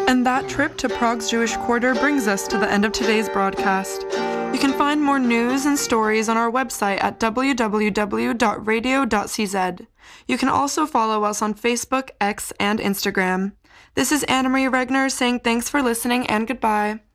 And that trip to Prague's Jewish Quarter brings us to the end of today's broadcast. You can find more news and stories on our website at www.radio.cz. You can also follow us on Facebook, X, and Instagram. This is Anna Marie Regner saying thanks for listening and goodbye.